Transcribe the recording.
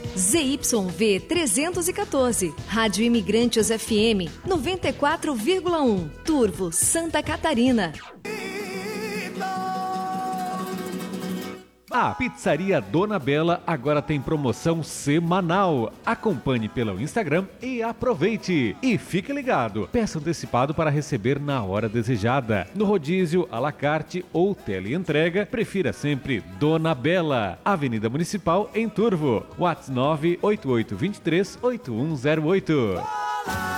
ZYV 314, Rádio Imigrantes FM 94,1, Turvo, Santa Catarina. A Pizzaria Dona Bela agora tem promoção semanal. Acompanhe pelo Instagram e aproveite. E fique ligado, peça antecipado para receber na hora desejada. No rodízio, à la carte ou teleentrega, prefira sempre Dona Bela. Avenida Municipal em Turvo. WhatsApp 988238108.